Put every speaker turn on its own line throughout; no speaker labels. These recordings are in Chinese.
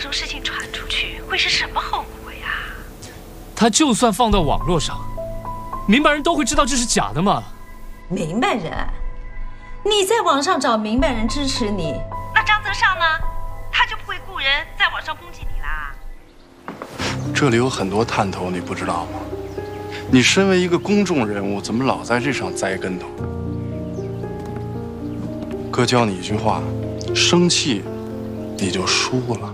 种事情传出去，会是什么后果呀？
他就算放到网络上，明白人都会知道这是假的嘛。
明白人，你在网上找明白人支持你，
那张泽尚呢？他就不会雇人在网上攻击你啦？
这里有很多探头，你不知道吗？你身为一个公众人物，怎么老在这上栽跟头？哥教你一句话：生气，你就输了。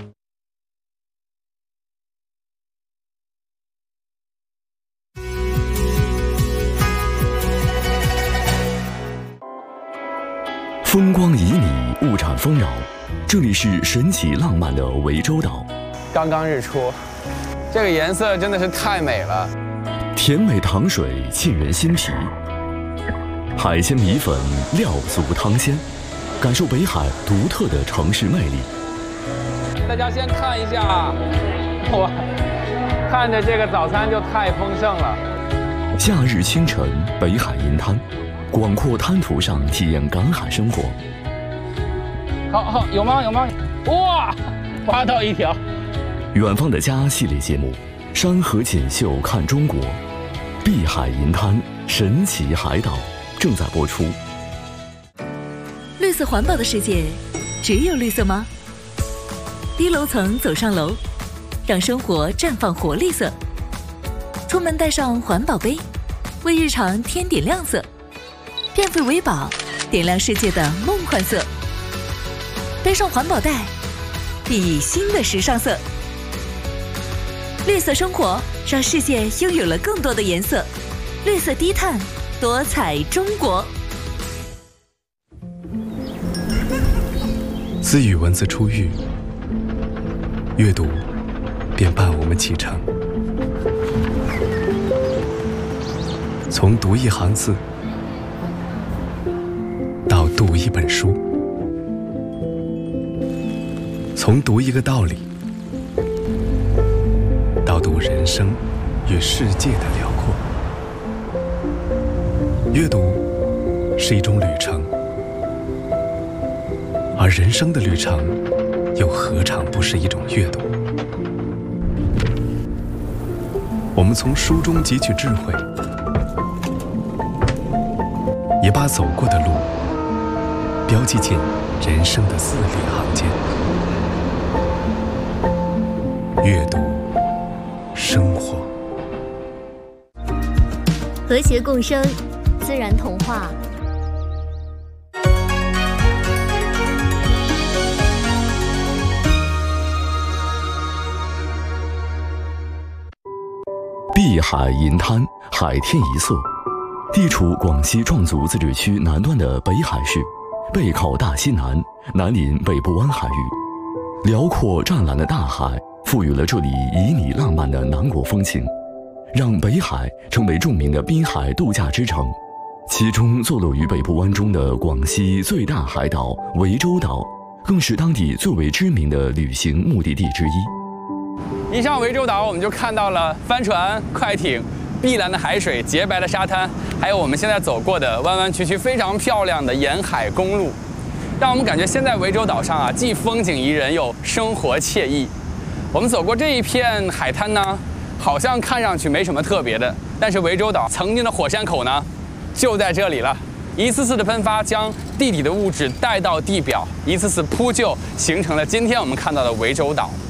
风光旖旎，物产丰饶，这里是神奇浪漫的涠洲岛。
刚刚日出，这个颜色真的是太美了。
甜美糖水沁人心脾，海鲜米粉料足汤鲜，感受北海独特的城市魅力。
大家先看一下，哇，看着这个早餐就太丰盛了。
夏日清晨，北海银滩，广阔滩涂上体验赶海生活。
好，有吗？哇，挖到一条。
远方的家系列节目，山河锦绣看中国，碧海银滩神奇海岛正在播出。
绿色环保的世界，只有绿色吗？低楼层走上楼，让生活绽放活力色。出门带上环保杯，为日常添点亮色。变废为宝，点亮世界的梦幻色。背上环保袋，熠熠新的时尚色。绿色生活，让世界拥有了更多的颜色。绿色低碳，多彩中国。
自与文字初遇，阅读便伴我们启程。从读一行字，到读一本书，从读一个道理，到读人生与世界的辽阔。阅读是一种旅程，而人生的旅程又何尝不是一种阅读？我们从书中汲取智慧，也把走过的路标记进人生的字里行间。阅读生活，
和谐共生，自然童话。
碧海银滩，海天一色，地处广西壮族自治区南端的北海市，背靠大西南，南临北部湾海域。辽阔湛蓝的大海赋予了这里旖旎浪漫的南国风情，让北海成为著名的滨海度假之城。其中坐落于北部湾中的广西最大海岛涠洲岛，更是当地最为知名的旅行目的地之一。
一上涠洲岛，我们就看到了帆船、快艇、碧蓝的海水、洁白的沙滩，还有我们现在走过的弯弯曲曲、非常漂亮的沿海公路，让我们感觉现在涠洲岛上啊，既风景宜人，又生活惬意。我们走过这一片海滩呢，好像看上去没什么特别的，但是涠洲岛曾经的火山口呢，就在这里了。一次次的喷发将地底的物质带到地表，一次次铺就，形成了今天我们看到的涠洲岛。